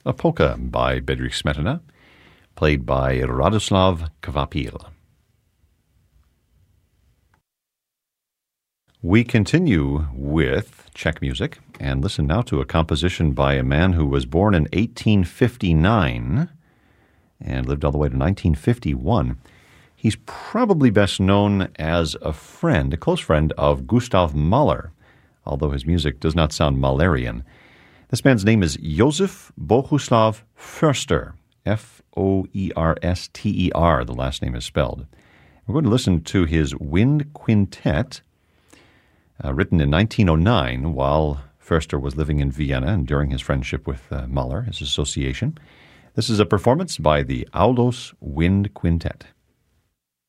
a polka by Bedřich Smetana, played by Radoslav Kvapil. We continue with Czech music and listen now to a composition by a man who was born in 1859 and lived all the way to 1951. He's probably best known as a close friend of Gustav Mahler, although his music does not sound Mahlerian. This man's name is Josef Bohuslav Förster, F-O-E-R-S-T-E-R, the last name is spelled. We're going to listen to his Wind Quintet, written in 1909 while Förster was living in Vienna and during his friendship with Mahler, his association. This is a performance by the Aulos Wind Quintet.